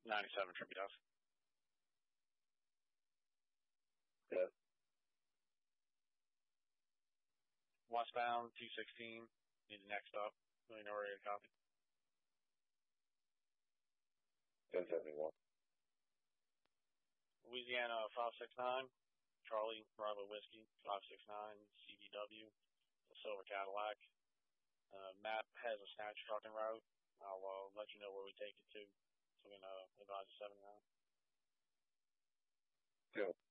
97 Trippy Duff. Yeah. Westbound 216. Need the next stop. Million already copy. 1071. Louisiana 569. Charlie Bravo Whiskey 569 CDW. Silver Cadillac. Map has a snatch trucking route. I'll let you know where we take it to. So we're going to advise the 7 now. Yeah.